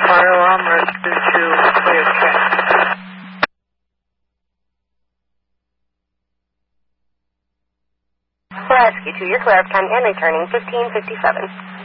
Fire alarm, rescue to clear check. Rescue 2, you're clear of time and returning 1557.